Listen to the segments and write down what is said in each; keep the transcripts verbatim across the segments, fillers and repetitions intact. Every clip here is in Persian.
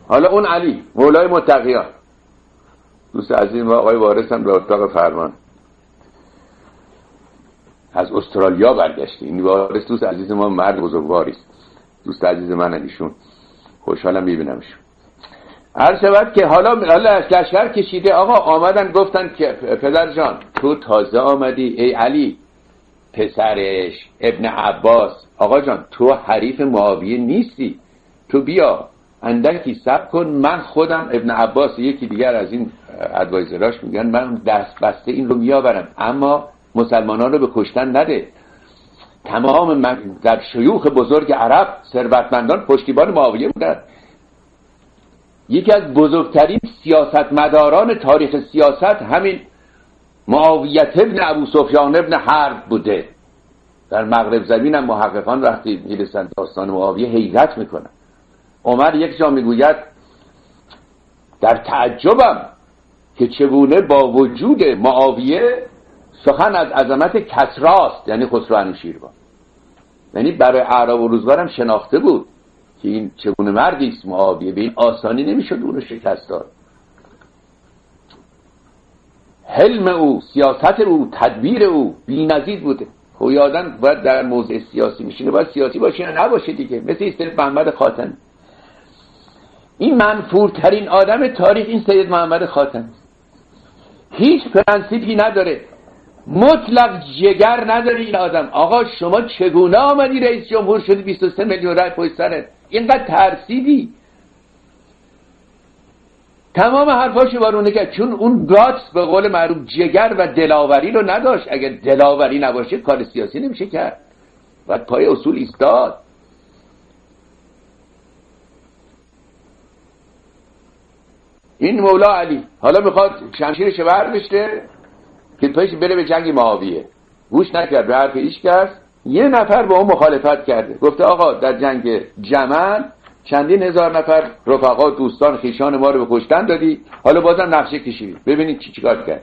حالا اون علی مولای متقیان، دوست عزیز ما آقای وارث هم به اتاق فرمان از استرالیا برگشته. این وارث دوست عزیز ما مرد بزرگواری است، دوست عزیز من ایشون، خوشحالم میبینمشون. عرض شود که حالا حالا لشکر کشیده، آقا آمدن گفتن که پدر جان تو تازه آمدی ای علی پسرش ابن عباس، آقا جان تو حریف معاویه نیستی، تو بیا اندکی صبر کن، من خودم ابن عباس یکی دیگر از این ادوایزراش میگن من دست بسته این رو میآورم، اما مسلمانان رو به کشتن نده. تمام در شیوخ بزرگ عرب ثروتمندان پشتیبان معاویه بودن. یکی از بزرگترین سیاستمداران تاریخ سیاست همین معاویه ابن ابو سفیان ابن حرب بوده. در مغرب زمین هم محققان وقتی میرسن داستان معاویه حیرت میکنن. عمر یک جا میگوید در تعجبم که چگونه با وجود معاویه سخن از عظمت کسراست، یعنی خسرو انوشیروان، یعنی برای اعراب و روزگار هم شناخته بود که این چگونه مردی است معاویه، به این آسانی نمیشد اون رو شکست داد. حلم او، سیاست او، تدبیر او بی‌نظیر بوده. خب آدم باید در موضع سیاسی میشینه باید سیاسی باشه یا نباشه دیگه، مثل این سید محمد خاتمی. این منفورترین آدم تاریخ این سید محمد خاتمی، هیچ پرنسیپی نداره، مطلق جگر نداره این آدم. آقا شما چگونه آمدی رئیس جمهور شدی بیست و سه میلیون رای پشت سرت، اینقدر ترسیدی؟ تمام حرفاشو بارونه کرد، چون اون گاتس به قول معروف جگر و دلاوری رو نداشت. اگر دلاوری نباشه کار سیاسی نمیشه کرد، باید پای اصول ایستاد. این مولا علی حالا میخواد شمشیرش برداشته که پیش بره به جنگ معاویه، گوش نکرد به حرف هیچ کس. یه نفر با اون مخالفت کرده، گفته آقا در جنگ جمل چندین هزار نفر رفقا دوستان خیشان ما رو به کشتن دادی، حالا بازم نقشه کشیدی، ببینید چی چیکار کرد.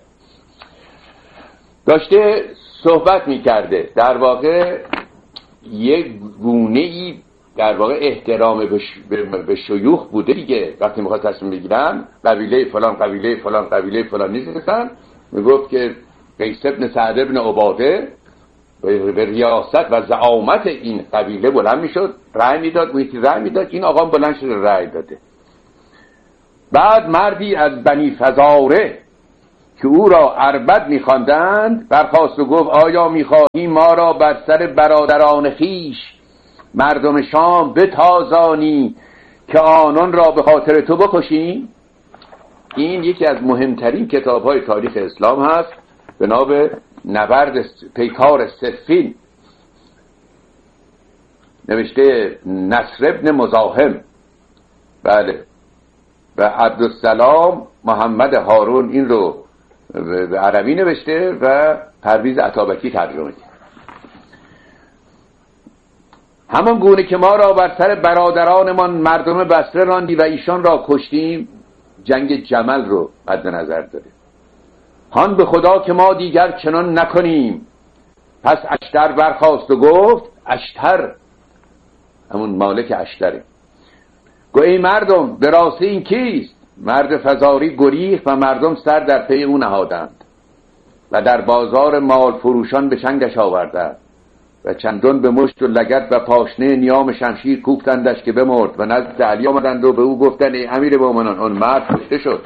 داشته صحبت میکرده، در واقع یک گونه ای در واقع احترام به, ش... به شیوخ بوده دیگه. وقتی میخواد تصمیم بگیرن قبیله فلان قبیله فلان قبیله فلان نیستن، میگفت که قیس ابن سعد ابن عباده به ریاست و زعامت این قبیله بلند میشد، رأی میداد، اون یکی رأی میداد، این آقا بلند شد رأی داده. بعد مردی از بنی فزاره که او را اربد میخواندند برخاست و گفت آیا میخواهی ما را بر سر برادران خیش مردم شام بتازانی که آنان را به خاطر تو بکشیم؟ این یکی از مهمترین کتاب‌های تاریخ اسلام هست به نام نبرد پیکار صفین، نوشته نصر ابن مزاحم، بله، و عبدالسلام محمد هارون این رو به عربی نوشته و پرویز عطابکی ترجمه کرد. همان گونه که ما را بر سر برادرانمان مردم بصره راندی و ایشان را کشتیم، جنگ جمل رو مد نظر داره. هان به خدا که ما دیگر چنان نکنیم. پس اشتر برخاست و گفت، اشتر همون مالک اشتره، گو ای مردم به راستی این کیست؟ مرد فزاری گریخت و مردم سر در پی او نهادند و در بازار مال فروشان به چنگش آوردند و چندان به مشت و لگد و پاشنه نیام شمشیر کوفتندش که بمرد و نزد علی آمدند و به او گفتند ای امیر مومنان آن مرد کشته شد.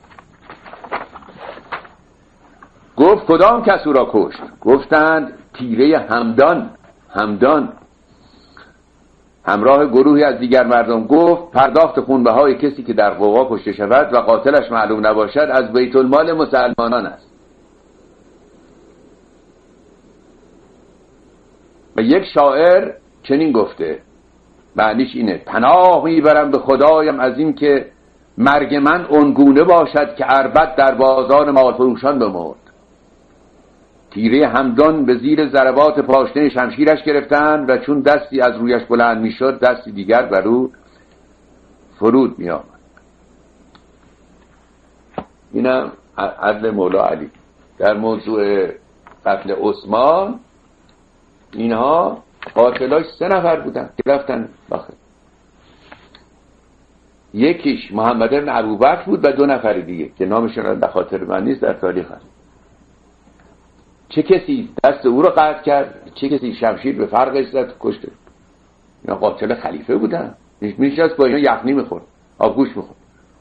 گفت کدام کس او را کشت؟ گفتند تیره همدان. همدان همراه گروهی از دیگر مردم گفت پرداخت خونبهای کسی که در غوغا کشته شود و قاتلش معلوم نباشد از بیت المال مسلمانان است. و یک شاعر چنین گفته، معنیش اینه پناه میبرم به خدایم از این که مرگ من اونگونه باشد که اربد در بازار مال فروشان بمرد. تیره همدان به زیر ضربات پاشنه شمشیرش گرفتند و چون دستی از رویش بلند میشد دستی دیگر بر او فرود می آمد. اینم عدل مولا علی. در موضوع قتل عثمان اینها قاتلاش سه نفر بودن که رفتن داخل. یکیش محمد بن ابوبکر بود و دو نفر دیگه که نامشون در خاطر من نیست، در تاریخ هست. چه کسی دست او رو قطع کرد، چه کسی شمشیر به فرقش زد کشته. اینا قاتل خلیفه بودن. میشست با اینا یخنی میخورد، آبگوش میخورد.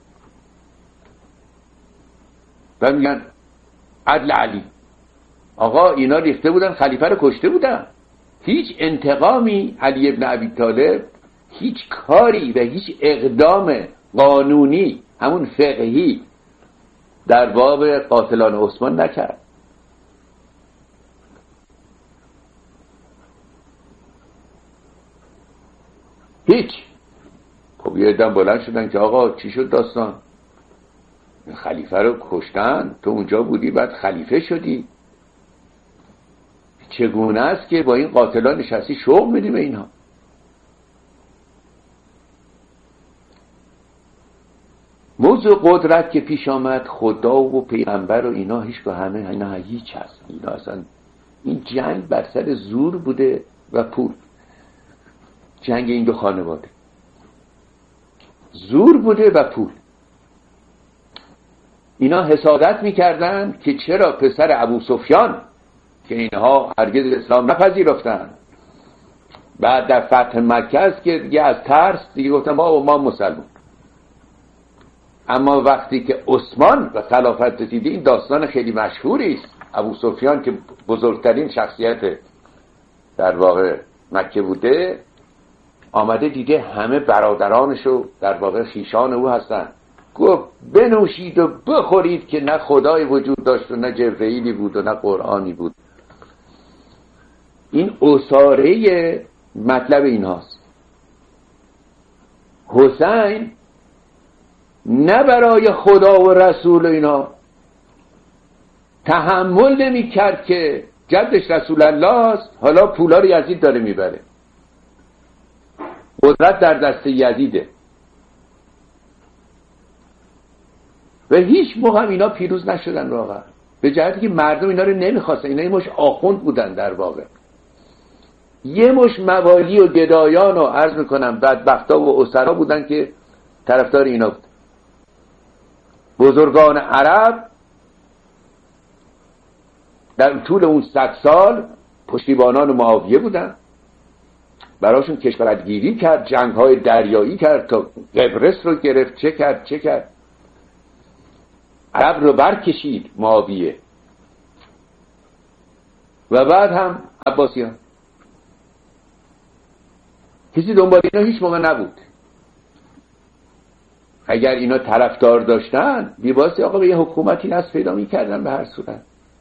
و میگن عدل علی. آقا اینا ریخته بودن خلیفه رو کشته بودن. هیچ انتقامی علی ابن ابی طالب، هیچ کاری و هیچ اقدام قانونی همون فقهی در باب قاتلان عثمان نکرد. هیچ. خب یه دم بلند شدن که آقا چی شد داستان؟ خلیفه رو کشتن، تو اونجا بودی بعد خلیفه شدی. چگونه است که با این قاتلان نشستی شوق میدی به اینها؟ موضوع قدرت که پیش آمد، خدا و پیغمبر و اینا هیچ به همه اینا هیچ هست. اینا اصلا این جنگ بر سر زور بوده و پول. جنگ این دو خانواده زور بوده و پول. اینا حسادت میکردن که چرا پسر ابو سفیان که اینها هرگز اسلام نپذیرفتن، بعد در فتح مکه است که دیگه از ترس دیگه گفتن ما ما مسلمان. اما وقتی که عثمان و خلافت رسید، این داستان خیلی مشهوری است. ابو سفیان که بزرگترین شخصیت در واقع مکه بوده، آمده دیده همه برادرانشو در واقع خیشان او هستن، گفت بنوشید و بخورید که نه خدای وجود داشت و نه جبرئیلی بود و نه قرآنی بود. این اساره مطلب اینهاست. حسین نه برای خدا و رسول اینا تحمل نمی کرد که جدش رسول الله است، حالا پولا رو یزید داره میبره، قدرت در دست یزیده. و هیچ موقع هم اینا پیروز نشدن واقعا، به جهتی که مردم اینا رو نمیخواستن. اینا یه مش آخوند بودن در واقع، یه مش موالی و گدایان و عرض میکنم بدبختا و اسرا بودن که طرفدار اینا بود. بزرگان عرب در طول اون صد سال پشتیبانان معاویه بودن، براشون کشورگیری کرد، جنگ‌های دریایی کرد تا قبرس رو گرفت، چه کرد چه کرد عرب رو برکشید معاویه. و بعد هم عباسیان. کسی دنبال اینا هیچ موقع نبود. اگر اینا طرفدار داشتن بیباسی آقا به یه حکومتی نصب پیدا می‌کردن به هر صورت.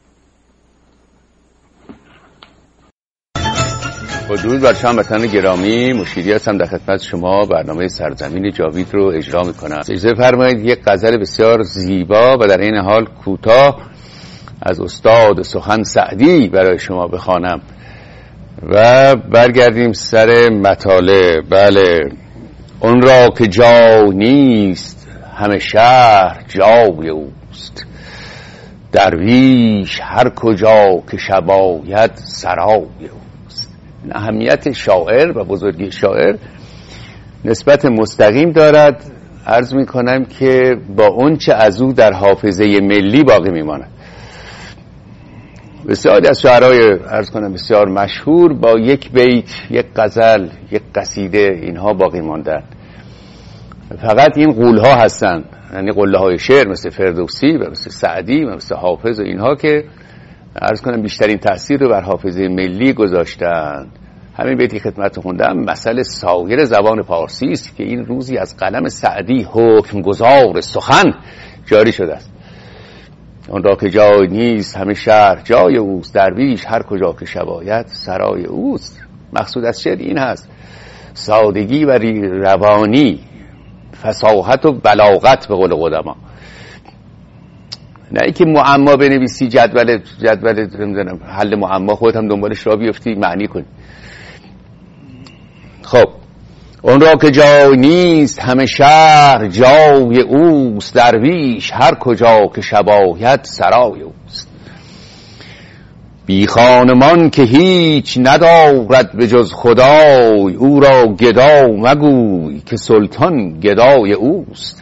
با درود بر شما وطن گرامی، مشیری هستم در خدمت شما. برنامه سرزمین جاوید رو اجرا میکنم. اجازه فرمایید یک غزل بسیار زیبا و در این حال کوتاه از استاد سخن سعدی برای شما بخوانم و برگردیم سر مطالع. بله، اون را که جا نیست همه شهر جای اوست، درویش هر کجا که شب آید سرای اوست. اهمیت شاعر و بزرگی شاعر نسبت مستقیم دارد، عرض می کنم که با اون چه از او در حافظه ملی باقی می ماند. بسیاری از شعرهای عرض کنم بسیار مشهور با یک بیت، یک غزل، یک قصیده اینها باقی ماندن. فقط این قولها هستن، یعنی قله های شعر مثل فردوسی و مثل سعدی و مثل حافظ و اینها که عرض کنم بیشترین تأثیر رو بر حافظه ملی گذاشتن. همین بیتی خدمت خوندم مسئله سایر زبان پارسی است که این روزی از قلم سعدی حکم گزار سخن جاری شده است. اون را که جای نیست همه شهر جای اوست، درویش هر کجا که شب آید سرای اوست. مقصود از شعر این هست سادگی و روانی، فصاحت و بلاغت به قول قدما. نه اینکه معما بنویسی جدول جدول نمیدونم حل معما خودت هم دنبالش را بیفتی معنی کنی. خب اون را که جای نیست همه شهر جای اوست، درویش هر کجا که شب آید سرای اوست. بی خانمان که هیچ ندارد به جز خدای، او را گدا مگوی که سلطان گدای اوست.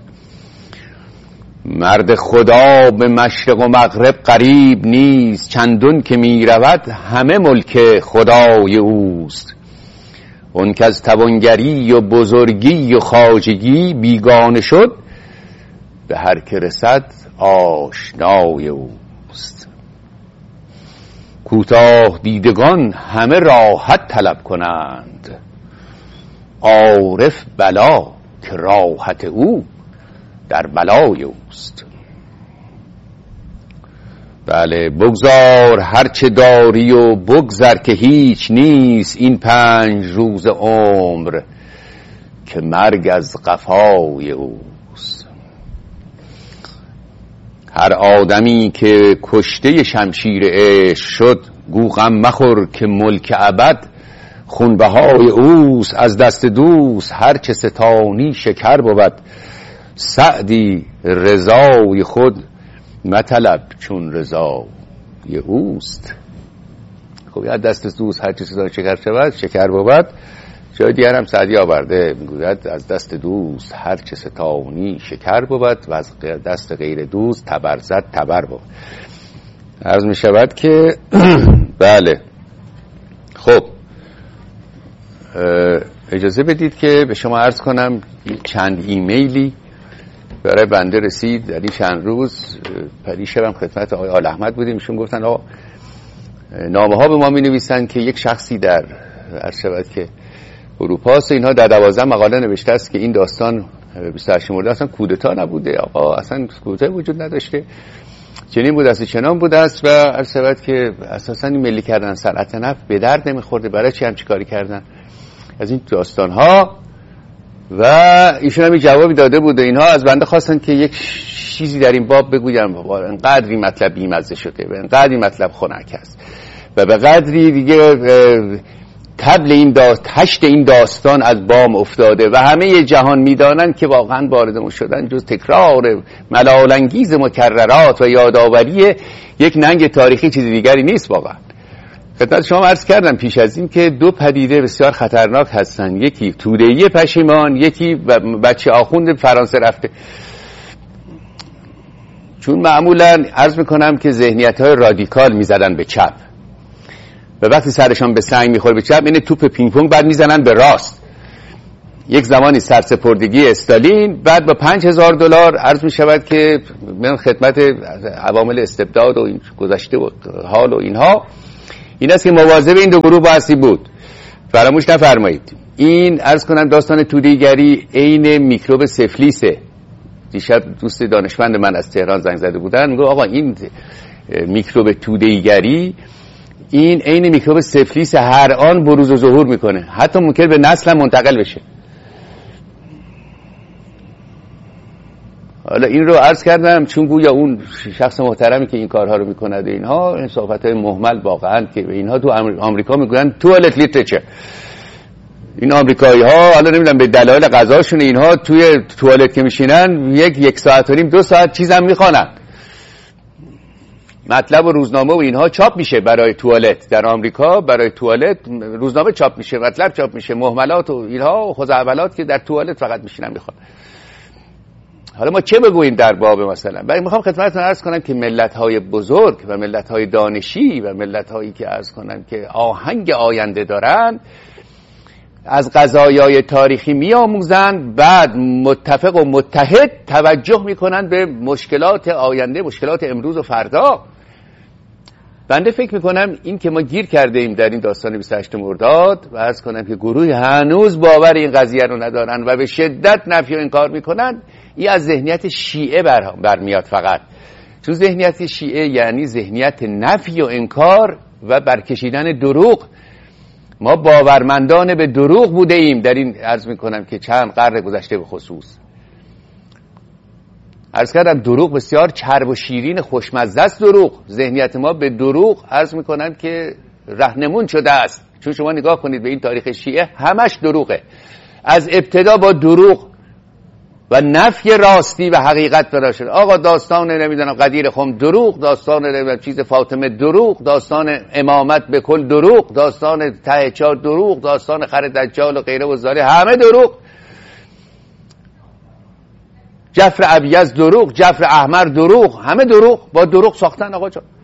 مرد خدا به مشرق و مغرب قریب نیست، چندون که می رود همه ملک خدای اوست. اون که از توانگری و بزرگی و خواجگی بیگانه شد، به هر که رسد آشنای اوست. کوتاه دیدگان همه راحت طلب کنند، عارف بلا که راحت او در بلای اوست. بله، بگذار هرچه داری و بگذر که هیچ نیست، این پنج روز عمر که مرگ از قفای اوست. هر آدمی که کشته شمشیر عشق شد، گو غم مخور که ملک ابد خونبهای اوست. از دست دوست هرچه ستانی شکر بود، سعدی رضای خود مطلب چون رضای اوست. خب از دست دوست هرچه ستانی شکر شود شکر بود. جای دیگر هم سعدی آورده، میگوید از دست دوست هرچه ستانی شکر بود و از دست غیر دوست تبر زد تبر بود. عرض می شود که بله. خب اجازه بدید که به شما عرض کنم چند ایمیلی برای بنده رسید در این چند روز. پریشب هم خدمت آقای آل احمد بودیم، ایشون گفتن آقا نامه ها به ما می نویسن که یک شخصی در عرض شود که اروپا است، اینها در دوازده مقاله نوشته است که این داستان بیست و هشت مرداد اصلا کودتا نبوده، آقا اصلا کودتا وجود نداشته، چنین بود است چنان بود است و عرض شود که اساسا این ملی کردن صنعت نفت به درد نمیخورده، برای چی هم چیکاری کردن از این داستان ها. و ایشون هم این جوابی داده بود. اینها از بنده خواستن که یک چیزی در این باب بگویم، انقدر این مطلب بی‌مزه شده و انقدر این مطلب خنک است و به قدری دیگه تبل این داست هشت این داستان از بام افتاده و همه جهان میدانن که واقعا واردمون شدن جز تکرار ملالانگیز مکررات و یادآوری یک ننگ تاریخی چیز دیگری نیست. واقعا خدمت شما عرض کردم پیش از این که دو پدیده بسیار خطرناک هستن، یکی توده‌ای پشیمان، یکی بچه آخوند فرانسه رفته. چون معمولا عرض میکنم که ذهنیت‌های رادیکال میزدن به چپ و وقتی سرشان به سنگ میخوره به چپ، اینه توپ پینگ پونگ بعد میزنن به راست. یک زمانی سرسپردگی استالین، بعد با پنج هزار دلار عرض میشود که من خدمت عوامل استبداد و این گذشته و حال و اینها، این است که مواظب این دو گروه بایستی بود. فراموش نفرمایید این عرض کنم داستان توده‌ایگری عین میکروب سفلیسه. دیشب دوست دانشمند من از تهران زنگ زده بودن، میگه آقا این میکروب توده‌ایگری این عین میکروب سفلیس، هر آن بروز و ظهور میکنه، حتی ممکن به نسل هم منتقل بشه. حالا این رو عرض کردم چون گویا اون شخص محترمی که این کارها رو میکنه اینها این صحبت‌های مهمل واقعا که به اینها تو آمریکا میگن توالت لیترچر. این آمریکایی‌ها حالا نمیدونم به دلایل غذاشون اینها توی توالت که میشینن یک یک ساعت و نیم دو ساعت چیزام میخوانن. مطلب و روزنامه و اینها چاپ میشه برای توالت در آمریکا، برای توالت روزنامه چاپ میشه، مطلب چاپ میشه، مهملات و اینها و خزعبلات که در توالت فقط میشینن میخوان. حالا ما چه بگوییم در باب مثلا؟ ولی میخوام خدمتتون عرض کنم که ملت‌های بزرگ و ملت‌های دانشی و ملت‌هایی که عرض کنم که آهنگ آینده دارن از قضایای تاریخی میآموزن، بعد متفق و متحد توجه میکنن به مشکلات آینده، مشکلات امروز و فردا. بنده فکر میکنم این که ما گیر کرده ایم در این داستان بیست و هشت مرداد و عرض کنم که گروهی هنوز باور این قضیه رو ندارن و به شدت نفی و انکار میکنن، این از ذهنیت شیعه بر برمیاد فقط. چون ذهنیت شیعه یعنی ذهنیت نفی و انکار و برکشیدن دروغ. ما باورمندان به دروغ بوده ایم در این عرض میکنم که چند قرن گذشته به خصوص. عرض کردم دروغ بسیار چرب و شیرین خوشمزه است. دروغ ذهنیت ما به دروغ عرض میکنم که رهنمون شده است. چون شما نگاه کنید به این تاریخ شیعه همش دروغه، از ابتدا با دروغ و نفی راستی و حقیقت پیدا شد. آقا داستان نمیدونم قدیر خم دروغ، داستان نمیدونم چیز فاطمه دروغ، داستان امامت به کل دروغ، داستان ته چار دروغ، داستان خر دجال و غیره و زاره، همه دروغ. جفر ابیض دروغ، جفر احمر دروغ، همه دروغ. با دروغ ساختن آقا جان.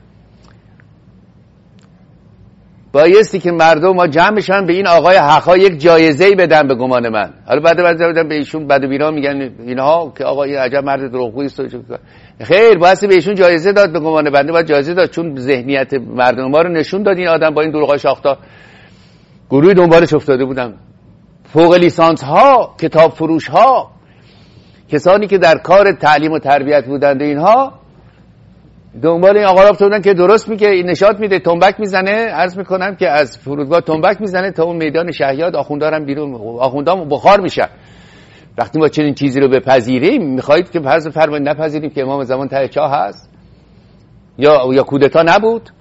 بایستی که مردم ما جمع بشن به این آقای حقا یک جایزه‌ای بدن به گمان من. حالا بعد بعد بدن به ایشون بد و بیرا میگن اینها که آقا این عجب مرد دروغگویی است. خیر بایستی به ایشون جایزه داد به گمان بنده، باید جایزه داد، چون ذهنیت مردم ما رو نشون داد این آدم با این دروغای شاختا. گروهی دنبالش افتاده بودن، فوق لیسانس ها، کتاب فروش ها، کسانی که در کار تعلیم و تربیت بودند اینها دنبال این آقا رفته بودن که درست میگه، این نشاط میده، تنبک میزنه. عرض میکنم که از فرودگاه تنبک میزنه تا اون میدان شهیاد، آخوندارم بیرون، آخوندام بخار میشن. وقتی ما چنین چیزی رو بپذیریم، میخواهید که فرض فرمایید نپذیریم که امام زمان ته چاه هست یا یا کودتا نبود؟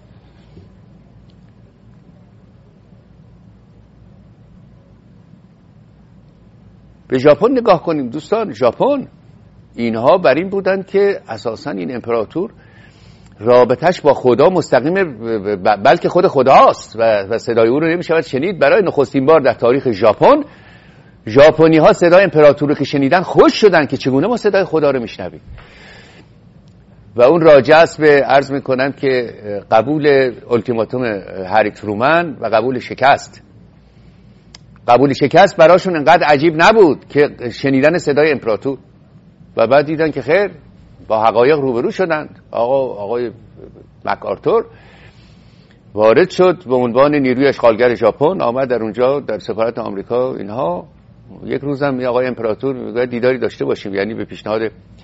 به ژاپن نگاه کنیم دوستان. ژاپن اینها بر این بودن که اساسا این امپراتور رابطش با خدا مستقیم، بلکه خود خداست و صدای او رو نمیشود شنید. برای نخستین بار در تاریخ ژاپن، ژاپنی ها صدای امپراتور رو که شنیدن خوش شدن که چگونه ما صدای خدا رو میشنویم. و اون راجع است به عرض میکنم که قبول التیماتوم هری ترومن و قبول شکست. قبول شکست براشون انقدر عجیب نبود که شنیدن صدای امپراتور، و بعد دیدن که خیر با حقایق روبرو شدند. آقا آقای مکارتور وارد شد به عنوان نیروی اشغالگر ژاپن، آمد در اونجا در سفارت آمریکا اینها. یک روزم آقای امپراتور میگه دیداری داشته باشیم، یعنی به پیشنهاد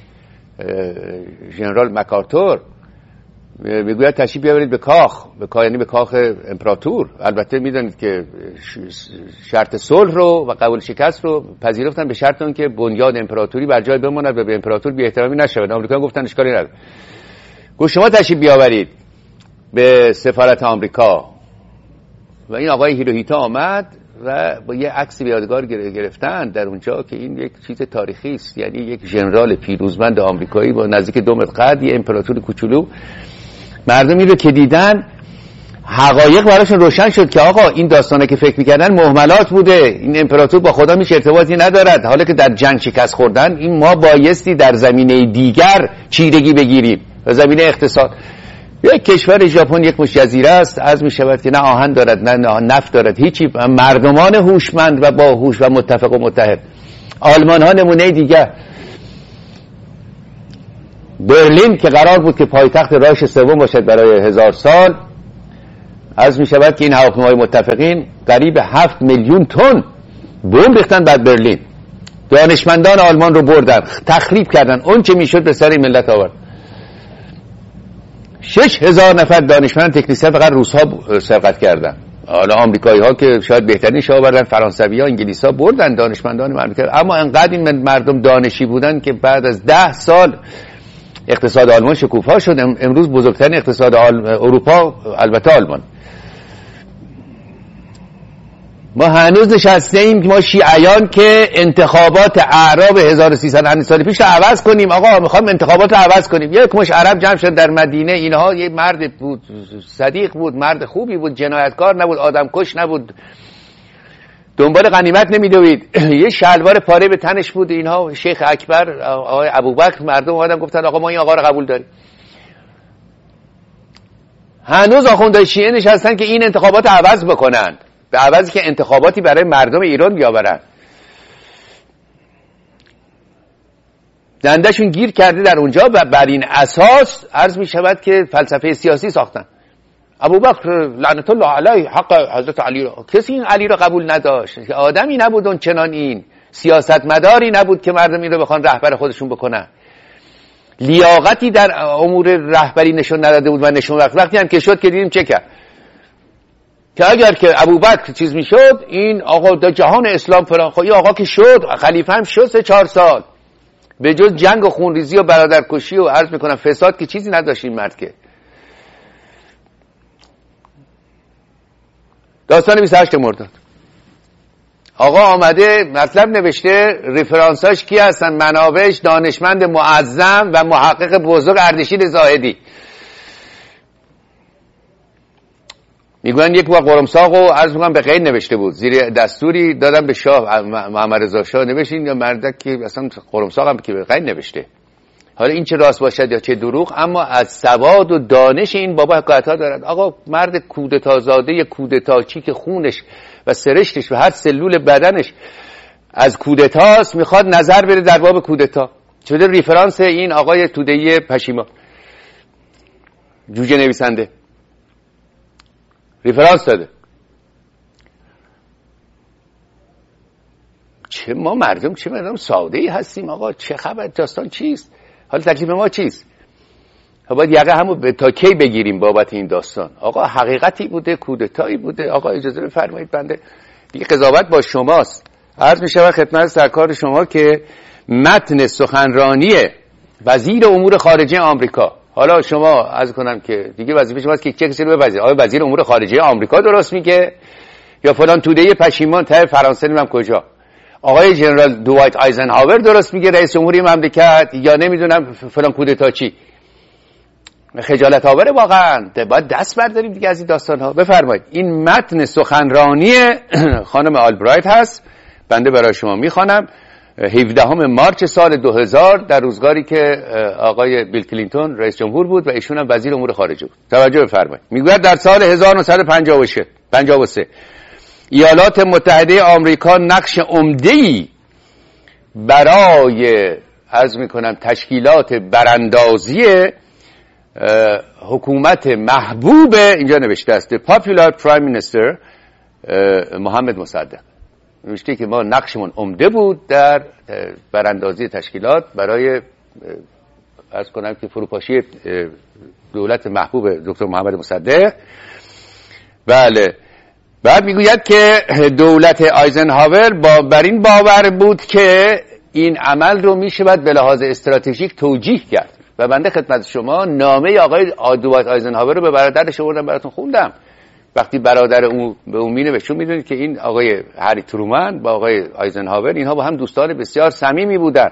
ژنرال مکارتور میگوید تشریف بیاورید به کاخ، به کاخ یعنی به کاخ امپراتور. البته میدونید که شرط صلح رو و قبول شکست رو پذیرفتن به شرط اون که بنیاد امپراتوری بر جای بماند و به امپراتور بی احترامی نشود. آمریکا گفتن اشکالی نداره. گفت شما تشریف بیاورید به سفارت آمریکا. و این آقای هیروهیتا آمد و با یه عکس یادگار گرفتن در اونجا که این یک چیز تاریخی است، یعنی یک ژنرال پیروزمند آمریکایی با نزدیک دو متر قد، یه امپراتور کوچولو. مردمی رو که دیدن حقایق براشون روشن شد که آقا این داستانه که فکر میکردن مهملات بوده، این امپراتور با خدا هیچ ارتباطی ندارد. حالا که در جنگ شکست خوردن، این ما بایستی در زمینه دیگر چیرگی بگیریم و زمینه اقتصاد. یک کشور ژاپن یک مش جزیره است، عرض می شود که نه آهن دارد نه نفت دارد، هیچی. مردمان هوشمند و باهوش و متفق و متحد. آلمان ها نمونه دیگر. برلین که قرار بود که پایتخت رایش سوم باشد برای هزار سال، عرض می شود که این هواپیمای متفقین قریب هفت میلیون تن بمب ریختن بر برلین. دانشمندان آلمان رو بردن، تخریب کردن، اون چه می شد به سر ملت آورد. شش هزار نفر دانشمند تکنیسیان فقط روس ها سرقت کردن. حالا آمریکایی ها که شاید بهترین شاه بردن، فرانسوی ها، انگلیس ها بردن دانشمندان آمریکا. اما انقدر این مردم دانشی بودن که بعد از ده سال اقتصاد آلمان شکوفا شد. امروز بزرگترین اقتصاد اروپا البته آلمان. ما هنوز نشسته ایم که ما شیعیان که انتخابات اعراب هزار و سیصد سال پیش رو عوض کنیم. آقا میخوام انتخابات رو عوض کنیم. یک مش عرب جمع شد در مدینه. اینها یه مرد بود، صدیق بود، مرد خوبی بود، جنایتکار نبود، آدم کش نبود، دنبال غنیمت نمیدوید، یه شلوار پاره به تنش بود. اینها شیخ اکبر، آقای ابوبکر، مردم اومدن گفتن آقا ما این آقا رو قبول داریم. هنوز آخوندهای شیعه نشستن که این انتخابات عوض بکنن، به عوضی که انتخاباتی برای مردم ایران بیاورن. دندشون گیر کرده در اونجا و بر این اساس عرض می شود که فلسفه سیاسی ساختن. ابوبکر لعنت الله علیه حق حضرت علی را، کسی این علی را قبول نداشت، آدمی نبود اون چنان، این سیاستمداری نبود که مردم این رو بخوان رهبر خودشون بکنن. لیاقتی در امور رهبری نشون نداده بود و نشون وقت وقتی هم که شد که دیدیم چه کرد، که اگر که ابوبکر چیز میشد این آقا در جهان اسلام فلان، خب این آقا که شد خلیفه هم شد سه چهار سال، به جز جنگ و خونریزی و برادرکشی و عرض میکنم فساد که چیزی نداشت این مرد. که داستان بیست و هشت مرداد آقا آمده مطلب نوشته، ریفرانساش کی هستن؟ منابعش دانشمند معظم و محقق بزرگ اردشیر زاهدی. میگن یک بار قرمساق رو عرض میکنم به قید نوشته بود، زیر دستوری دادم به شاه محمد رضا شاه نوشتین یا مردک که اصلا قرمساق هم که به قید نوشته. حالا این چه راست باشد یا چه دروغ، اما از سواد و دانش این بابا حکایت‌ها دارد. آقا مرد کودتا زاده کودتاچی که خونش و سرشتش و هر سلول بدنش از کودتاست میخواد نظر بده در باب کودتا. شده ریفرانس این آقای توده‌ای پشیمان جوجه نویسنده ریفرانس داده. چه ما مردم چه مردم ساده ای هستیم آقا، چه خبر، داستان چیست؟ حالا تکلیف ما چیست؟ باید یقه همو به تا کی بگیریم بابت این داستان؟ آقا حقیقتی بوده، کودتایی بوده. آقا اجازه بفرمایید بنده دیگه قضاوت با شماست. عرض می شود خدمت سرکار شما که متن سخنرانی وزیر امور خارجه آمریکا، حالا شما عرض کنم که دیگه وظیفه شماست که چه کسی رو بپذیرید، آیا وزیر امور خارجه آمریکا درست میگه یا فلان توده پشیمان ته فرانسه نمیدونم کجا، آقای ژنرال دوایت آیزنهاور درست میگه رئیس جمهوری مملکت، یا نمیدونم فلان کودتا چی. خجالت آوره واقعا. باید دست برداریم دیگه از این داستان ها. بفرمایید این متن سخنرانی خانم آلبرایت هست، بنده برای شما میخوانم. هفدهم مارس سال دو هزار در روزگاری که آقای بیل کلینتون رئیس جمهور بود و ایشون هم وزیر امور خارجه بود. توجه بفرمایید. میگوید در سال هزار و نهصد و پنجاه و سه ایالات متحده آمریکا نقش عمده‌ای برای عرض میکنم تشکیلات براندازی حکومت محبوب، اینجا نوشته است Popular Prime Minister محمد مصدق، نوشته که ما نقشمون عمده بود در براندازی تشکیلات برای عرض کنم که فروپاشی دولت محبوب دکتر محمد مصدق. بله. بعد میگوید که دولت آیزنهاور با بر این باور بود که این عمل رو میشود به لحاظ استراتژیک توجیه کرد و بنده خدمت شما نامه آقای دوایت آیزنهاور رو به برادرش آوردم براتون خوندم. وقتی برادر اون به اون مینوشت، چون میدونید که این آقای هری ترومن با آقای آیزنهاور اینها با هم دوستان بسیار صمیمی بودند.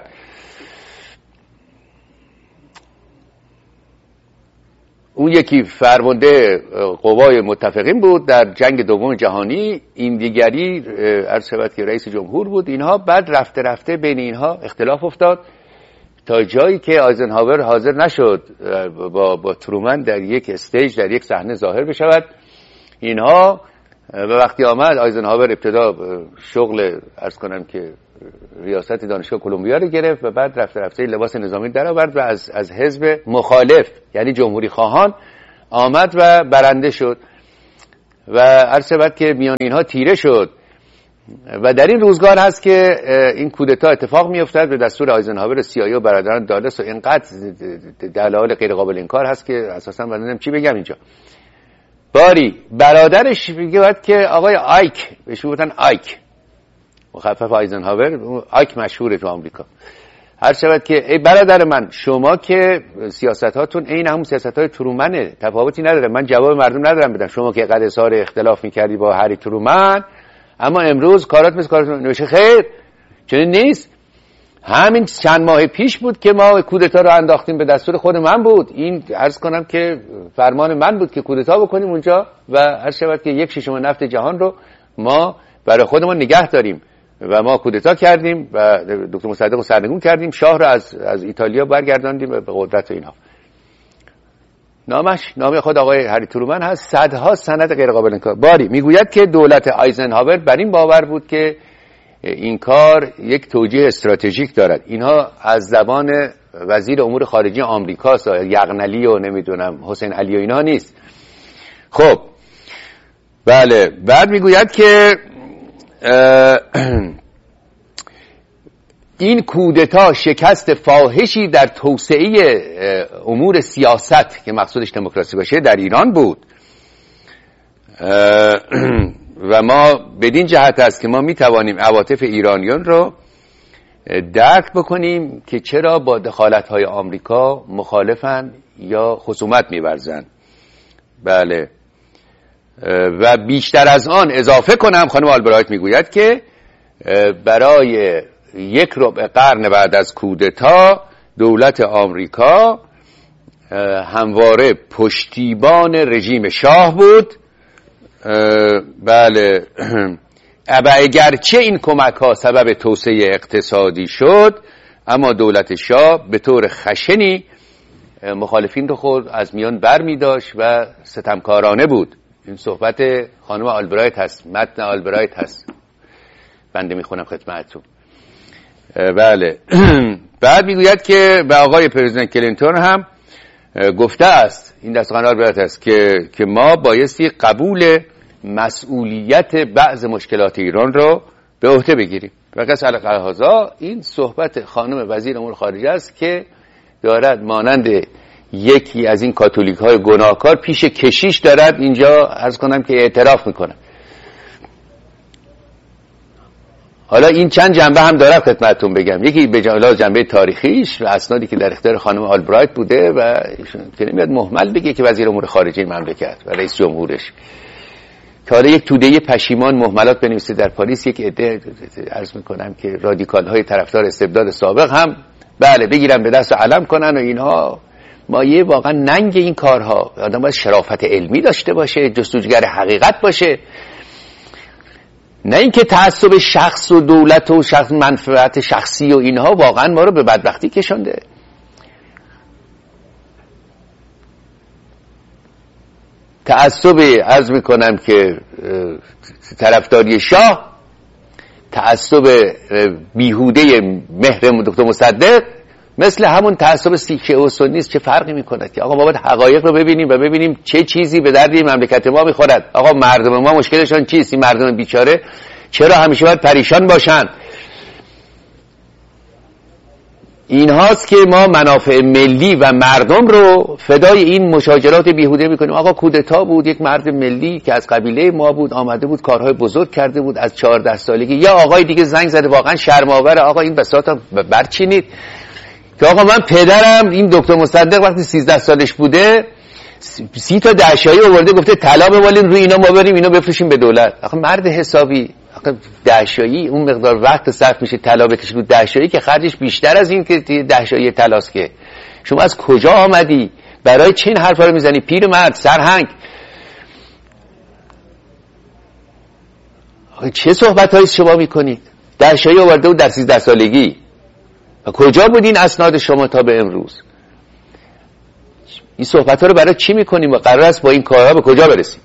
اون یکی فرمانده قوای متفقین بود در جنگ دوم جهانی، این دیگری عرض شود که رئیس جمهور بود. اینها بعد رفته رفته بین اینها اختلاف افتاد تا جایی که آیزنهاور حاضر نشد با با ترومن در یک استیج در یک صحنه ظاهر بشود. اینها و وقتی آمد آیزنهاور ابتدا شغل عرض کنم که ریاست دانشگاه کلمبیا رو گرفت و بعد رفته رفته لباس نظامی در آورد و از از حزب مخالف یعنی جمهوری خواهان آمد و برنده شد و عرض شود که میان اینها تیره شد و در این روزگار هست که این کودتا اتفاق میافتد به دستور آیزنهاور سیایی و برادران دالس و اینقدر دلایل غیر قابل انکار هست که اساسا من نمیدونم چی بگم اینجا. باری برادرش میگه که آقای آیک، بهش میگفتن آیک مخفف آیزنهاور، آیک مشهوره تو آمریکا. هر شود که ای برادر من، شما که سیاستاتون عین همون سیاستای ترومنه، تفاوتی نداره. من جواب مردم ندارم بدم. شما که قد اظهار اختلاف میکردی با هری ترومن، اما امروز کارات مثل کارات نوشه خیر چنین نیست. همین چند ماه پیش بود که ما کودتا رو انداختیم، به دستور خود من بود. این عرض کنم که فرمان من بود که کودتا بکنیم اونجا و عرض شود که یک ششم نفت جهان رو ما برای خودمون نگه داریم و ما کودتا کردیم و دکتر مصدق رو سرنگون کردیم، شاه رو از از ایتالیا برگرداندیم به قدرت و اینها. نامش نام خود آقای هری ترومن هست، صدها سند غیر قابل انکار. باری میگوید که دولت آیزنهاور بر این باور بود که این کار یک توجیه استراتژیک دارد. اینها از زبان وزیر امور خارجه آمریکاست، یغنلی و نمیدونم حسین علی و اینها نیست. خب بله. بعد میگوید که این کودتا شکست فاحشی در توسعه امور سیاست که مقصودش دموکراسی باشه در ایران بود و ما بدین جهت است که ما میتوانیم عواطف ایرانیان رو درک بکنیم که چرا با دخالت‌های آمریکا مخالفن یا خصومت می‌ورزن. بله. و بیشتر از آن اضافه کنم، خانم آلبرایت میگوید که برای یک ربع قرن بعد از کودتا دولت آمریکا همواره پشتیبان رژیم شاه بود. بله، اگرچه این کمک ها سبب توسعه اقتصادی شد، اما دولت شاه به طور خشنی مخالفین رو خود از میان بر می داشت و ستمکارانه بود. این صحبت خانم آلبرایت هست، متن آلبرایت هست، بنده می خونم خدمتتون. بله. بعد میگوید که به آقای پرزیدنت کلینتون هم گفته است، این دستان آلبرایت است، که که ما بایستی قبول مسئولیت بعض مشکلات ایران رو به عهده بگیریم. و قصد القضا این صحبت خانم وزیر امور خارجه است که دارد مانند یکی از این کاتولیک های گناهکار پیش کشیش دارد اینجا عرض کنم که اعتراف میکنه. حالا این چند جنبه هم داره خدمتتون بگم. یکی به جنبه تاریخیش و اسنادی که در اختیار خانم آلبرایت بوده و که نمیاد مهمل بگه که وزیر امور خارجه این مملکت و رئیس جمهورش که حالا یک توده پشیمان مهملات بنویسه در پاریس، یک عده عرض میکنم که رادیکال های طرفدار استبداد سابق هم بله بگیرن به دست و علم کنن و اینها مایه واقعا ننگ این کارها. آدم باید شرافت علمی داشته باشه، جستجوگر حقیقت باشه، نه اینکه تعصب شخص و دولت و شخص منفعت شخصی و اینها واقعا ما رو به بدبختی کشونده. تعصب عرض میکنم که طرفداری شاه، تعصب بیهوده مهر دکتر مصدق مثل همون تعصب شیعه و سنی است. چه فرقی میکنه که آقا ما باید حقایق رو ببینیم و ببینیم چه چیزی به درد این مملکت ما میخورد. آقا مردم ما مشکلشون چیست؟ این مردم بیچاره چرا همیشه باید پریشان باشن؟ این هاست که ما منافع ملی و مردم رو فدای این مشاجرات بیهوده میکنیم. آقا کودتا بود، یک مرد ملی که از قبیله ما بود آمده بود کارهای بزرگ کرده بود از چهارده سالگی. یا آقای دیگه زنگ زده واقعا شرم‌آوره آقا این بساطا برچینید که آقا من پدرم این دکتر مصدق وقتی سیزده سالش بوده سی تا دهشایی آورده گفته طلا بمالیم روی اینا، ما بریم اینا بفروشیم به دولت. آقا مرد حسابی، آقا دهشایی اون مقدار وقت صرف میشه طلا بکشی رو دهشایی که خرجش بیشتر از این که دهشایی طلاست. که شما از کجا آمدی؟ برای چه این حرفا رو میزنی؟ پیر مرد سرهنگ. آقا چه صحبتایی شما میکنید؟ دهشایی آورده بود در سیزده سالگی و کجا بود این اسناد شما تا به امروز؟ این صحبت ها رو برای چی میکنیم و قرار است با این کارها به کجا برسیم؟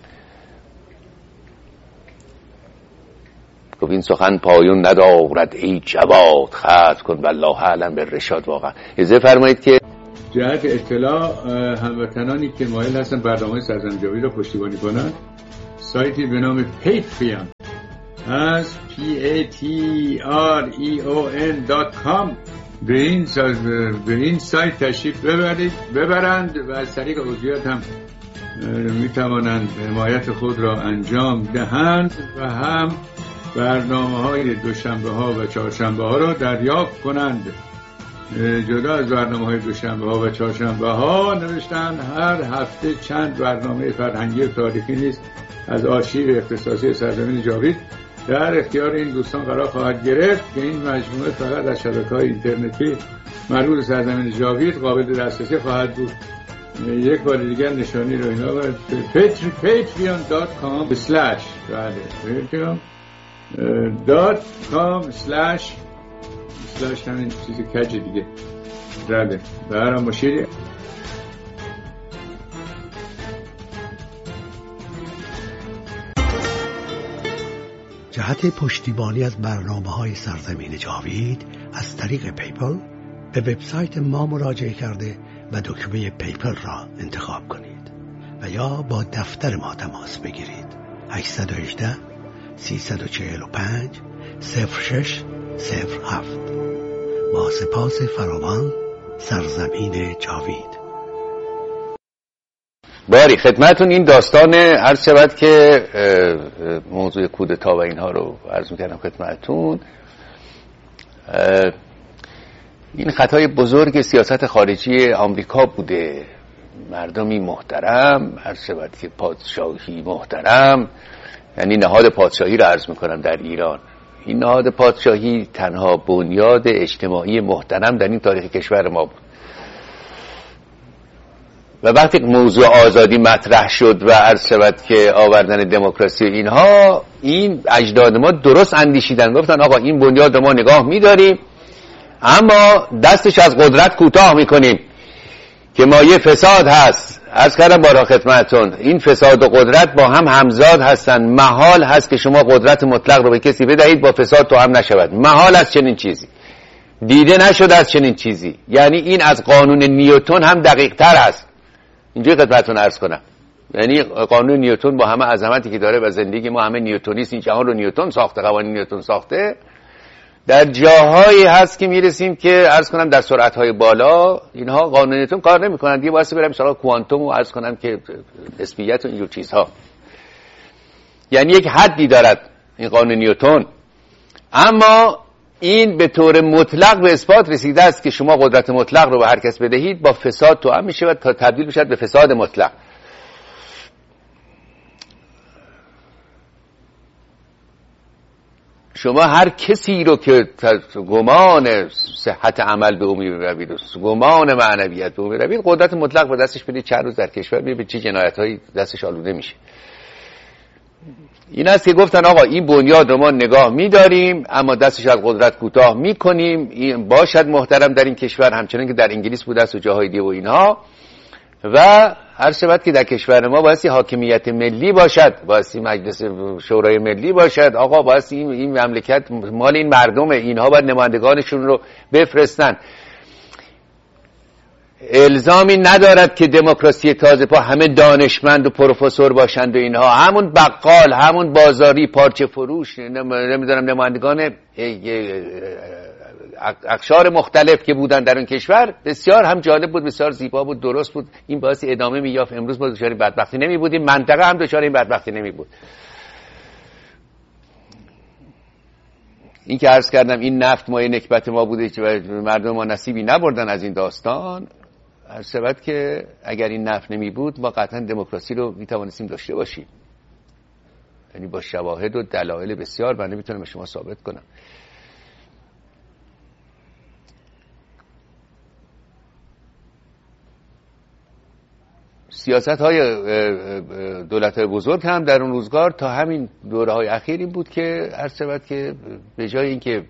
گفت این سخن پایون ندارد ای جواد، ختم کن والله اعلم بالرشاد. واقعا اجازه فرمایید که جهت اطلاع هموطنانی که مایل هستن برنامه سرزمین جاوید رو پشتیبانی کنن، سایتی به نام پیتریون از پی ای تی آر ای او ان دات کام به این به این سایت تشریف ببرید ببرند و از طریق عضویت هم می توانند حمایت خود را انجام دهند و هم برنامه های دوشنبه ها و چهارشنبه ها را دریافت کنند. جدا از برنامه های دوشنبه ها و چهارشنبه ها نوشتن هر هفته چند برنامه فرهنگی و تاریخی نیز از آرشیو اختصاصی سرزمین جاوید در اختیار این دوستان قرار خواهد گرفت که این مجموعه فقط از شبکه‌های اینترنتی مربوط سرزمین جاوید قابل دسترسی خواهد بود. یک بار دیگر نشانی رو اینا باید پیتریون دات کام اسلش بله پیتریون دات کام اسلش اسلش همین چیزی کج دیگه بله برام مشیری. جهت پشتیبانی از برنامه‌های سرزمین جاوید از طریق پیپل به وبسایت ما مراجعه کرده و دکمه پیپل را انتخاب کنید و یا با دفتر ما تماس بگیرید. هشت یک هشت سه چهار پنج صفر شش صفر هفت. با سپاس فراوان، سرزمین جاوید. باری خدمتون این داستان عرض شود که موضوع کودتا و اینها رو عرض میکردم خدمتون. این خطای بزرگ سیاست خارجی آمریکا بوده. مردمی محترم، عرض شود که پادشاهی محترم، یعنی نهاد پادشاهی رو عرض میکنم در ایران، این نهاد پادشاهی تنها بنیاد اجتماعی محترم در این تاریخ کشور ما بود و وقتی موضوع آزادی مطرح شد و عرض شود که آوردن دموکراسی اینها، این اجداد ما درست اندیشیدن، گفتن آقا این بنیاد ما نگاه می‌داریم اما دستش از قدرت کوتاه می‌کنیم که مایه فساد هست. عرض کردم بارها خدمتتون این فساد و قدرت با هم همزاد هستن. محال هست که شما قدرت مطلق رو به کسی بدهید با فساد تو هم نشود. محال است چنین چیزی، دیده نشد از چنین چیزی. یعنی این از قانون نیوتن هم دقیق تر است. اینجوری خدمتتون عرض کنم، یعنی قانون نیوتن با همه عظمتی که داره و زندگی ما همه نیوتونیست، این جهان رو نیوتن ساخته، قوانین نیوتن ساخته، در جاهایی هست که میرسیم که عرض کنم در سرعت‌های بالا اینها قانون نیوتن کار نمی‌کنن دیگه، واسه بریم سراغ کوانتوم و عرض کنم که نسبیت و اینجور چیزها. یعنی یک حدی دارد این قانون نیوتن، اما این به طور مطلق به اثبات رسیده است که شما قدرت مطلق رو به هر کس بدهید با فساد توأم میشه تا تبدیل بشه به فساد مطلق. شما هر کسی رو که گمان صحت عمل به او می‌روید، گمان معنویت به او می‌روید، قدرت مطلق به دستش بدید، چند روز در کشور ببینید به چه جنایت‌هایی دستش آلوده میشه. این است که گفتن آقا این بنیاد رو ما نگاه می‌داریم اما دستش از قدرت کوتاه می‌کنیم. این باشد محترم در این کشور، همچنان که در انگلیس بوده است و جاهای دیگه و اینها، و هر شود که در کشور ما بایستی حاکمیت ملی باشد، بایستی مجلس شورای ملی باشد. آقا بایستی این, این مملکت مال این مردمه، اینها باید نمایندگانشون رو بفرستن. الزامی ندارد که دموکراسی تازه پا همه دانشمند و پروفسور باشند و اینها، همون بقال، همون بازاری، پارچه فروش، نمیدونم نمایندگان اقشار مختلف که بودن در اون کشور بسیار هم جالب بود، بسیار زیبا بود، درست بود. این باعث ادامه می‌یافت. امروز ما دچار بدبختی نمی بودیم، منطقه هم دچار این بدبختی نمی بود. این که عرض کردم این نفت مایه نکبت ما بوده و مردم ما نصیبی نبردن از این داستان، عرض شود که اگر این نفت نمی بود ما قطعا دموکراسی رو می توانستیم داشته باشیم، یعنی با شواهد و دلایل بسیار. من نمیتونم به شما ثابت کنم. سیاست های دولت های بزرگ هم در اون روزگار تا همین دوره های اخیر این بود که عرض شود که به جای اینکه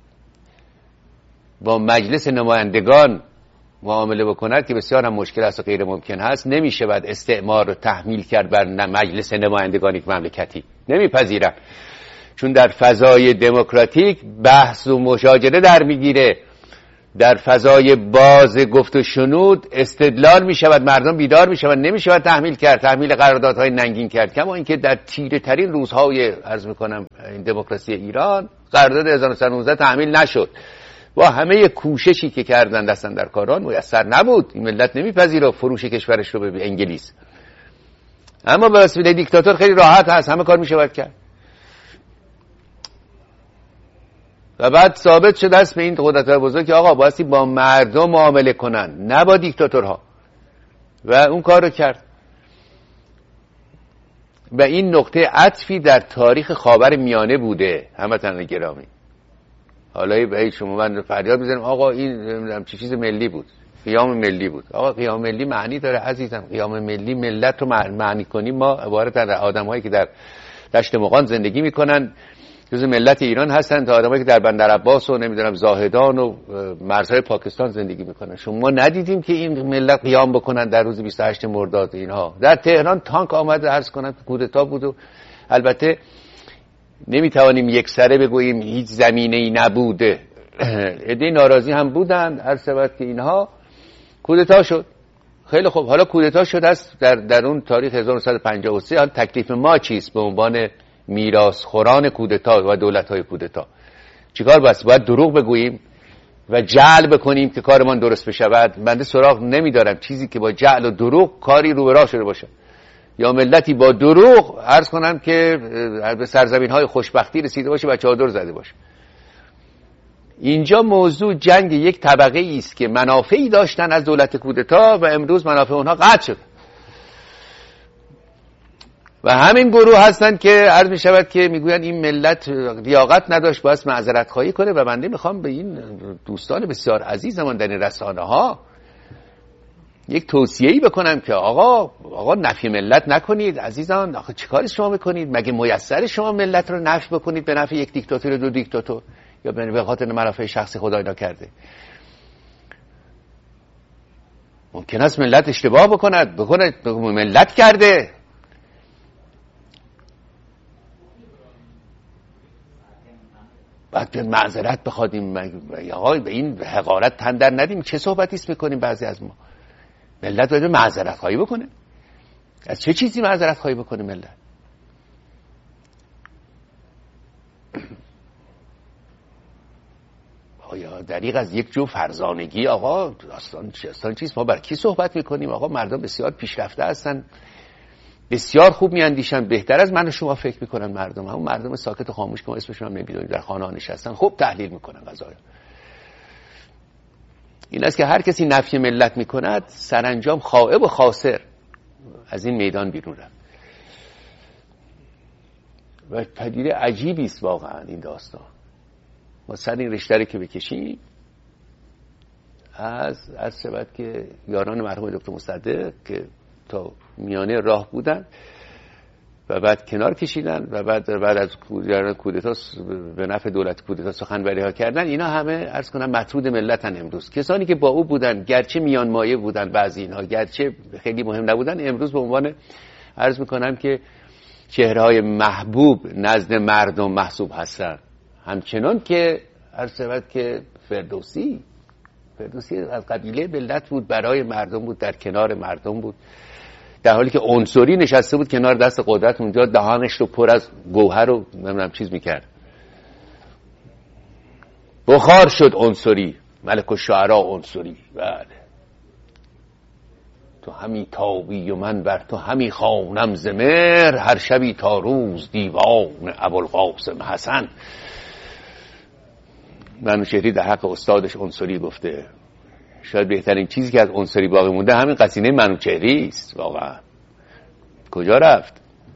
با مجلس نمایندگان معامله بکند که بسیار هم مشکل است و غیر ممکن هست، نمیشه بعد استعمار رو تحمیل کرد بر مجلس نمایندگان یک مملکتی. نمیپذیرم، چون در فضای دموکراتیک بحث و مشاجره در میگیره، در فضای باز گفت و شنود استدلال می شود، مردم بیدار می شود، نمی شود تحمیل کرد، تحمیل قراردادهای ننگین کرد. کما اینکه در تیره ترین روزهای عرض می کنم این دموکراسی ایران قرارداد هزار و نهصد و نوزده تحمیل نشد. با همه کوششی که کردن دستن در کاران میسر نبود. این ملت نمیپذیره فروش کشورش رو به انگلیس، اما به وسیله دیکتاتور خیلی راحت هست، همه کار می شود کرد. و بعد ثابت شده است به این قدرت‌های بزرگ که آقا بایستی با مردم معامله کنن، نه با دیکتاتورها، و اون کار رو کرد. و این نقطه عطفی در تاریخ خاور میانه بوده هموطنان گرامی. حالا به شما من فریاد می‌زنم آقا این نمیدونم چه چیز ملی بود، قیام ملی بود. آقا قیام ملی معنی داره عزیزم. قیام ملی ملت رو معنی کنیم ما عبارت از آدم‌هایی که در دشت مغان زندگی می‌کنن، جزء ملت ایران هستن، تا آدمایی که در بندر عباس و نمیدونم زاهدان و مرزهای پاکستان زندگی میکنن. شما ندیدیم که این ملت قیام بکنن در روز بیست و هشت مرداد؟ اینها در تهران تانک آمد عرض کنن که کودتا بود و البته نمیتوانیم یک سره بگوییم هیچ زمینه‌ای نبوده، عده ناراضی هم بودن، عرض شود که اینها کودتا شد. خیلی خوب، حالا کودتا شد است در در اون تاریخ هزار و نهصد و پنجاه و سه. حالا تکلیف ما چیست به عنوان میراثخوران کودتا و دولت‌های کودتا؟ چیکار باید باید دروغ بگوییم و جعل بکنیم که کارمان درست بشود؟ بنده سراغ نمیدارم چیزی که با جعل و دروغ کاری رو به راه شده باشه، یا ملتی با دروغ عرض کنم که به سرزمین‌های خوشبختی رسیده باشه و چادر زده باشه. اینجا موضوع جنگ یک طبقه است که منافعی داشتن از دولت کودتا و امروز منافع اونها قطع شد. و همین گروه هستن که عرض می شود که میگوین این ملت لیاقت نداشت، باید معذرت خواهی کنه. و بنده میخوام به این دوستان بسیار عزیزمان در این رسانه ها یک توصیه‌ای بکنم که آقا آقا نفی ملت نکنید عزیزان. آخه چیکار شما میکنید؟ مگه میسر شما ملت رو نفی بکنید به نفع یک دیکتاتور دو دیکتاتور یا به خاطر منافع شخصی خدای نکرده؟ ممکن است ملت اشتباه بکند بکنه ملت کرده. بعد معذرت بخوادیم آقا به این حقارت تن در ندیم. چه صحبتی است میکنیم بعضی از ما؟ ملت باید معذرت خواهی بکنه. از چه چیزی معذرت خواهی بکنه ملت؟ آیا دریغ از یک جو فرزانگی آقا داستان داستان چیست؟ ما بر کی صحبت میکنیم؟ آقا مردم بسیار پیشرفته هستن، بسیار خوب میاندیشن، بهتر از من و شما فکر میکنن. مردم همون مردم ساکت و خاموش که ما اسمشون هم نمیدونیم در خانه ها نشستن خوب تحلیل میکنن قضایا. این است که هر کسی نفی ملت میکند سرانجام خائب و خاسر از این میدان بیرون رفت. و پدیده عجیبی است واقعا این داستان. ما سر این رشته که بکشیم از از سبب که یاران مرحوم دکتر مصدق که تا میانه راه بودن و بعد کنار کشیدن و بعد بعد از کودتا به نفع دولت کودتا سخنوری ها کردن، اینا همه عرض کنم مطرود ملتن. امروز کسانی که با او بودن گرچه میان مایه بودن، بعضی اینها گرچه خیلی مهم نبودن، امروز به عنوان عرض میکنم که چهره های محبوب نزد مردم محسوب هستن. همچنان که عرض شود که فردوسی فردوسی از قبیله ملت بود، برای مردم بود، در کنار مردم بود، در حالی که عنصری نشسته بود کنار دست قدرت اونجا دهانش رو پر از گوهر و نمیدونم چیز میکرد. بخار شد عنصری، ملک الشعرا عنصری. بله تو همی تابی و من بر تو همی خوانم ز مهر، هر شبی تا روز دیوان ابوالقاسم حسن. منوچهری در حق استادش عنصری گفته. شاید بهترین چیزی که از عنصری باقی مونده همین قصیده منوچهری است. واقعا کجا رفت؟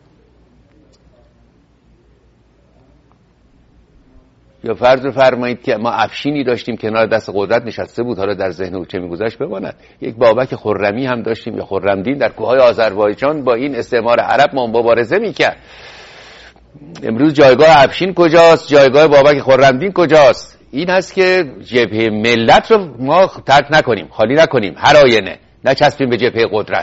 یا فرض فرمایید که ما افشینی داشتیم کنار دست قدرت نشسته بود، حالا در ذهن او چه میگذشت بماند. یک بابک خرمی هم داشتیم یا خرمدین در کوههای آذربایجان با این استعمار عرب ما مبارزه میکرد. امروز جایگاه افشین کجاست؟ جایگاه بابک خرمدین کجاست؟ این هست که جبهه ملت رو ما ترک نکنیم، خالی نکنیم، هر آینه نچسبیم به جبهه قدرت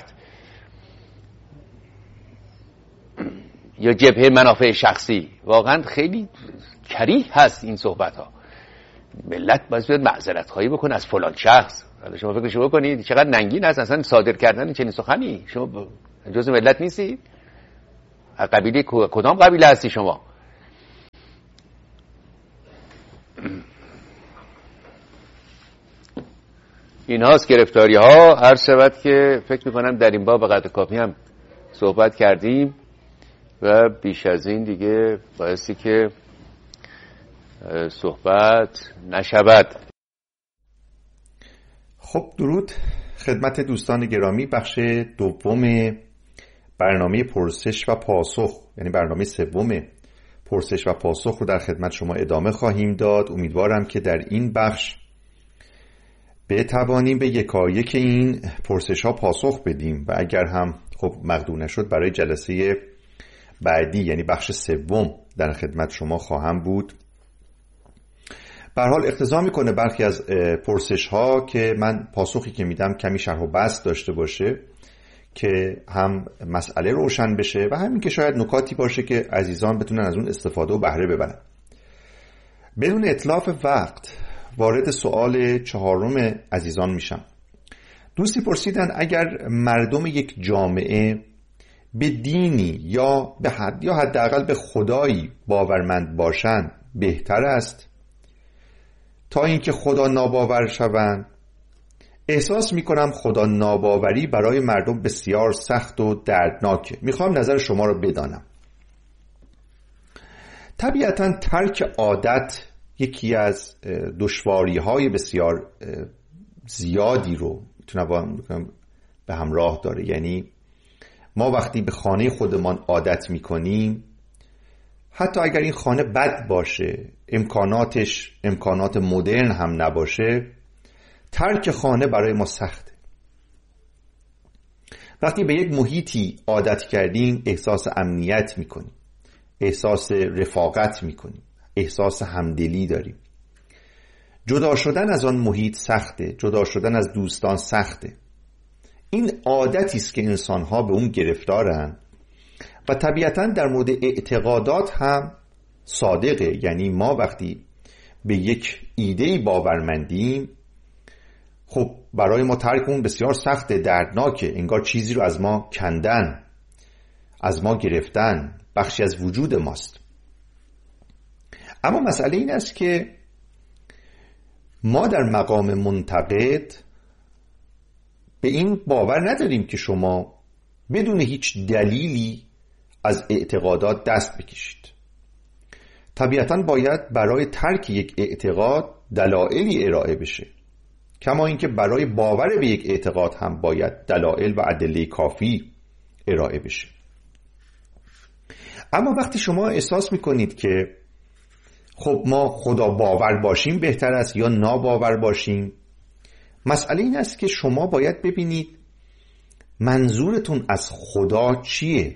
یا جبهه منافع شخصی. واقعا خیلی کریه هست این صحبت ها. ملت باید بیاد معذرت خواهی بکنه از فلان شخص. حالا شما فکرشو بکنید چقدر ننگین است اصلا صادر کردن چنین سخنی. شما جزء ملت نیستی؟ قبیله کدام قبیله هستی شما؟ این هاست گرفتاری ها. هر شود که فکر میکنم در این باب به قدر کافی هم صحبت کردیم و بیش از این دیگه بایستی که صحبت نشود. خب درود خدمت دوستان گرامی. بخش دوم برنامه پرسش و پاسخ، یعنی برنامه سوم پرسش و پاسخ رو در خدمت شما ادامه خواهیم داد. امیدوارم که در این بخش بتوانیم به یکایک این پرسش ها پاسخ بدیم و اگر هم خب مقدور نشد برای جلسه بعدی یعنی بخش سوم در خدمت شما خواهم بود. به هر حال اقتضا میکنه برخی از پرسش ها که من پاسخی که میدم کمی شرح و بسط داشته باشه که هم مسئله روشن بشه و همین که شاید نکاتی باشه که عزیزان بتونن از اون استفاده و بهره ببرن. بدون اتلاف وقت وارد سوال چهارم عزیزان میشم. دوستی پرسیدن اگر مردم یک جامعه به دینی یا به حد یا حداقل به خدایی باورمند باشند بهتر است تا اینکه خدا ناباور شوند؟ احساس میکنم خدا ناباوری برای مردم بسیار سخت و دردناکه. میخوام نظر شما رو بدانم. طبیعتا ترک عادت یکی از دشواری های بسیار زیادی رو میتونم به همراه داره. یعنی ما وقتی به خانه خودمان عادت میکنیم، حتی اگر این خانه بد باشه، امکاناتش امکانات مدرن هم نباشه، ترک خانه برای ما سخته. وقتی به یک محیطی عادت کردیم احساس امنیت میکنیم، احساس رفاقت میکنیم، احساس همدلی داریم. جدا شدن از آن محیط سخته، جدا شدن از دوستان سخته. این عادتی است که انسان‌ها به اون گرفتارن و طبیعتاً در مورد اعتقادات هم صادقه. یعنی ما وقتی به یک ایده‌ای باورمندیم، خب برای ما ترک اون بسیار سخته، دردناکه، انگار چیزی رو از ما کندن، از ما گرفتن، بخشی از وجود ماست. اما مسئله این است که ما در مقام منتقد به این باور نداریم که شما بدون هیچ دلیلی از اعتقادات دست بکشید. طبیعتاً باید برای ترک یک اعتقاد دلایلی ارائه بشه، کما اینکه برای باور به یک اعتقاد هم باید دلایل و ادله کافی ارائه بشه. اما وقتی شما احساس میکنید که خب ما خدا باور باشیم بهتر است یا ناباور باشیم، مسئله این است که شما باید ببینید منظورتون از خدا چیه.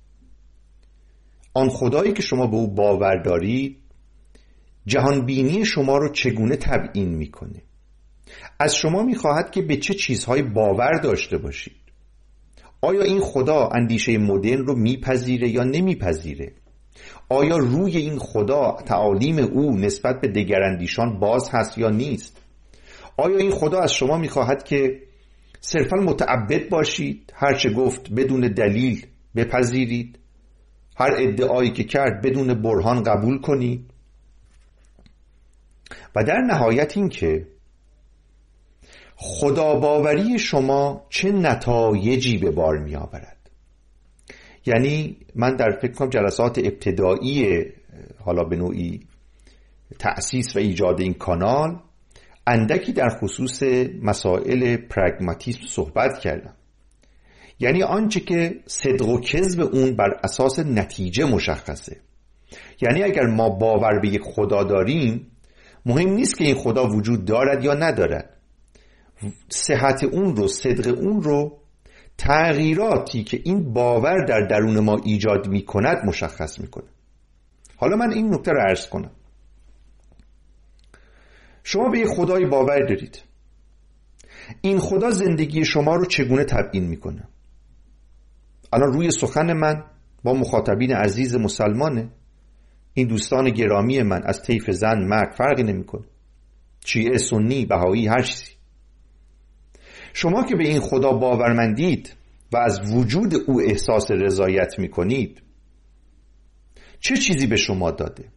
آن خدایی که شما به او باور دارید جهانبینی شما رو چگونه تبیین میکنه؟ از شما میخواهد که به چه چیزهای باور داشته باشید؟ آیا این خدا اندیشه مدرن رو میپذیره یا نمیپذیره؟ آیا روی این خدا تعالیم او نسبت به دگراندیشان باز هست یا نیست؟ آیا این خدا از شما میخواهد که صرفا متعبد باشید، هرچه گفت بدون دلیل بپذیرید، هر ادعایی که کرد بدون برهان قبول کنید؟ و در نهایت این که خداباوری شما چه نتایجی به بار می آورد؟ یعنی من در فکر کنم جلسات ابتدایی حالا به نوعی تأسیس و ایجاد این کانال اندکی در خصوص مسائل پرگماتیسم صحبت کردم. یعنی آنچه که صدق و کذب اون بر اساس نتیجه مشخصه. یعنی اگر ما باور به یک خدا داریم، مهم نیست که این خدا وجود دارد یا ندارد. صحت اون رو، صدق اون رو تغییراتی که این باور در درون ما ایجاد می کند مشخص می کنه. حالا من این نکته رو عرض کنم. شما به یک خدای باور دارید. این خدا زندگی شما رو چگونه تبیین می کنه؟ الان روی سخن من با مخاطبین عزیز مسلمانه، این دوستان گرامی من، از طیف زن مرد فرقی نمی کنه، شیعه، سنی، بهایی، هر چیزی. شما که به این خدا باورمندید و از وجود او احساس رضایت می کنید، چه چیزی به شما داده؟